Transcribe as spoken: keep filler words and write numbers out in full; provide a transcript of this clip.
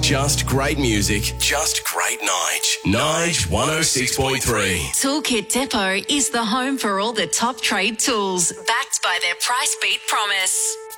Just great music, just great Nige. Nige one oh six point three. Toolkit Depot is the home for all the top trade tools, backed by their price beat promise.